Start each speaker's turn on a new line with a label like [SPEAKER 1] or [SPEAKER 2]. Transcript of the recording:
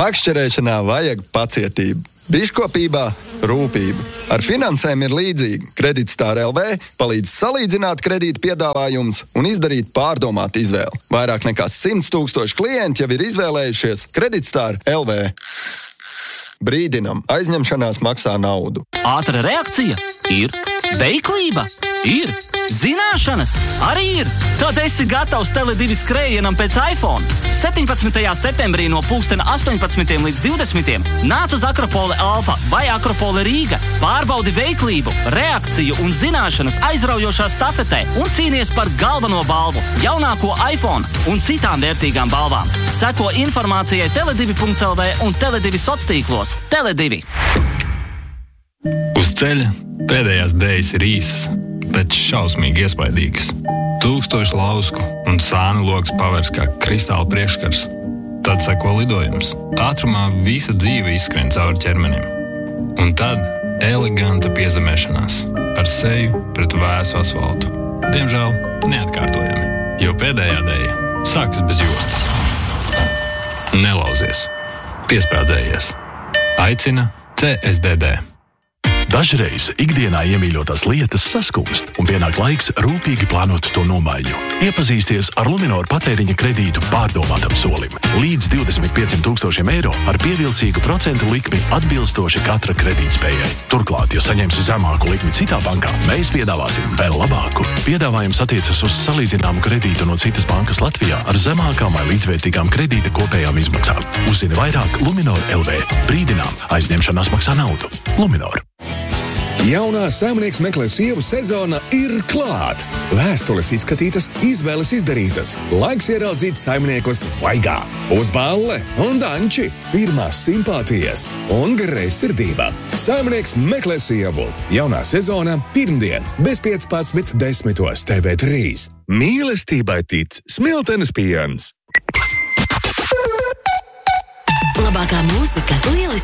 [SPEAKER 1] Makšķerēšanā vajag pacietību. Biškopībā rūpību. Ar finansēm ir līdzīgi. Kreditstāra LV palīdz salīdzināt kredīta piedāvājumus un izdarīt pārdomātu izvēli. Vairāk nekā 100 000 klienti jau ir izvēlējušies Kreditstāra LV. Brīdinam, aizņemšanās maksā naudu.
[SPEAKER 2] Ātra reakcija ir. Veiklība ir. Zināšanas arī ir. Tad esi gatavs Tele2 skrējienam pēc iPhone. 17. septembrī no 18 līdz 20. Nāc uz Akropole Alfa vai Akropole Rīga. Pārbaudi veiklību, reakciju un zināšanas aizraujošā stafetē un cīnies par galveno balvu, jaunāko iPhone un citām vērtīgām balvām. Seko informācijai tele2.lv un Tele2 sociālos. Tele2.
[SPEAKER 3] Uz ceļa pēdējās dēļas ir īsas, bet šausmīgi iespaidīgas. 1000 lausku un sānu logs pavērs kā kristāla priekškars. Tad seko lidojums. Ātrumā visa dzīve izskrien cauri ķermenim. Un tad eleganta piezemēšanās ar seju pret vēsu asfaltu. Diemžēl neatkārtojami, jo pēdējā dēļa sākas bez jostas. Nelauzies. Piesprādzējies. Aicina CSDD.
[SPEAKER 4] Dažreiz ikdienā iemīļotās lietas saskumst un pienāk laiks rūpīgi plānot to nomaiņu. Iepazīsties ar Luminor patēriņa kredītu pārdomātam solim. Līdz 25 000 eiro ar pievilcīgu procentu likmi atbilstoši katra kredītspējai. Turklāt, ja saņemsi zemāku likmi citā bankā, mēs piedāvāsim vēl labāku. Piedāvājums attiecas uz salīdzināmu kredītu no citas bankas Latvijā ar zemākām vai līdzvērtīgām kredīta kopējām izmaksām. Uzzini vairāk Luminor LV. Brīdinām, aizņemšanās maksā naudu. Luminor.
[SPEAKER 5] Jaunā Saimnieks meklē sievu sezona ir klāt. Vēstules izskatītas, izvēles izdarītas. Laiks ieraudzīt saimniekus vaigā. Uz balle un danči, pirmās simpātijas un greizsirdība. Saimnieks meklē sievu. Jaunā sezona pirmdien, bez 15:10 TV3. Mīlestībai tic Smiltenes piens.
[SPEAKER 6] Labākā mūzika, lieliski